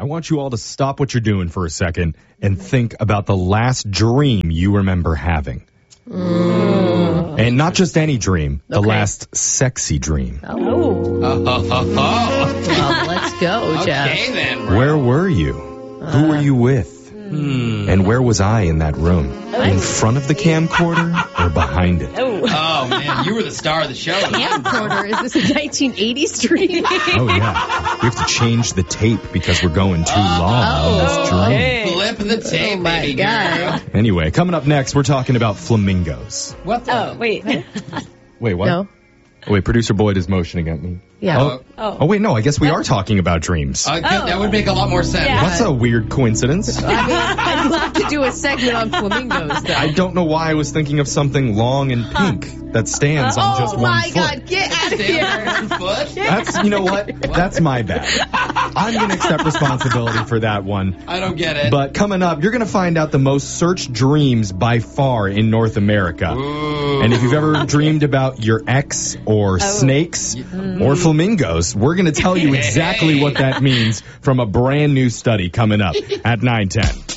I want you all to stop what you're doing for a second and think about the last dream you remember having. And not just any dream, the last sexy dream. Well, let's go, Jeff. Okay, then, bro. Where were you? Who were you with? And where was I in that room? In front of the camcorder or behind it? Oh, man, you were the star of the show. Camcorder, is this a 1980s dream? Oh, yeah. We have to change the tape because we're going too long on this dream. Flip the tape, baby girl. Anyway, coming up next, we're talking about flamingos. What the? Oh, wait. Wait, what? No. Oh, wait, producer Boyd is motioning at me. Yeah. Oh, wait, no, I guess we are talking about dreams. That would make a lot more sense. Yeah. That's a weird coincidence. I'd love to do a segment on flamingos, though. I don't know why I was thinking of something long and pink that stands on just one my foot. God, get out of here. Stand on one foot? That's, you know what? That's my bad. I'm going to accept responsibility for that one. I don't get it. But coming up, you're going to find out the most searched dreams by far in North America. Ooh. And if you've ever dreamed about your ex or snakes or flamingos, we're going to tell you exactly what that means from a brand new study coming up at 9:10.